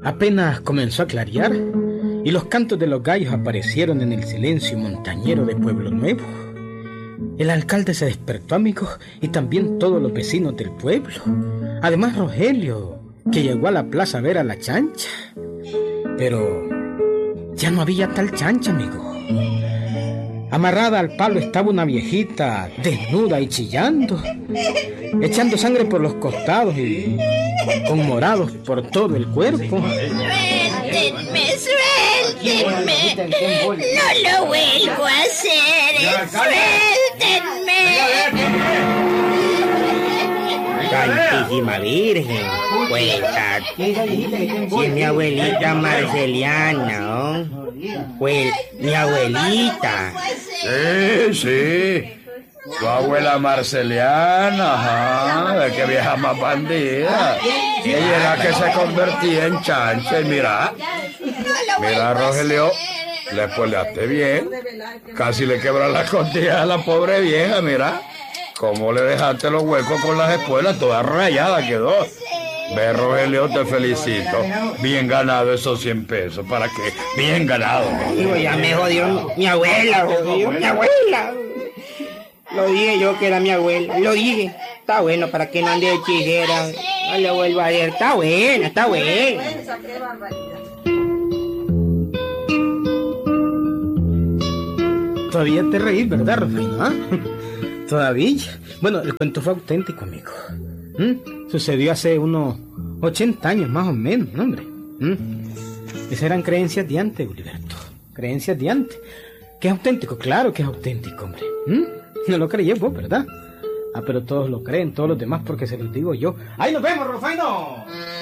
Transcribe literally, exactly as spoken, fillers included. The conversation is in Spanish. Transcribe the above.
Apenas comenzó a clarear y los cantos de los gallos aparecieron en el silencio montañero de Pueblo Nuevo. El alcalde se despertó, amigos, y también todos los vecinos del pueblo. Además Rogelio, que llegó a la plaza a ver a la chancha. Pero ya no había tal chancha, amigo. Amarrada al palo estaba una viejita, desnuda y chillando, echando sangre por los costados y con morados por todo el cuerpo. ¡Suéltenme, suéltenme! ¡No lo vuelvo a hacer! ¡Suéltenme! Santísima Virgen, cuenta, si es mi abuelita Marceliana, ¿no? Pues mi abuelita. Sí, sí. Tu abuela Marceliana, ajá, de que vieja más bandida. Ella era que se convertía en chancha y mira, mira Rogelio, le espoleaste bien. Casi le quebras la costilla a la pobre vieja, mira. Cómo le dejaste los huecos con las espuelas, toda rayada quedó. Ve, Rogelio, te felicito. Bien ganado esos cien pesos. ¿Para qué? Bien ganado. Digo, ya me jodió mi abuela, jodió mi abuela. Lo dije yo que era mi abuela. Lo dije. Está bueno, para que no ande de hechicera. No le vuelvo a decir. Está buena, está buena. Todavía te reís, ¿verdad, Rufino? ¿Ah? Todavía. Bueno, el cuento fue auténtico, amigo. ¿Mm? Sucedió hace unos ochenta años más o menos, ¿no, hombre? ¿Mm? Esas eran creencias de antes, Gilberto. Creencias de antes. ¿Que es auténtico? Claro que es auténtico, hombre. ¿Mm? No lo creí vos, ¿verdad? Ah, pero todos lo creen, todos los demás, porque se los digo yo. ¡Ahí nos vemos, Rufino!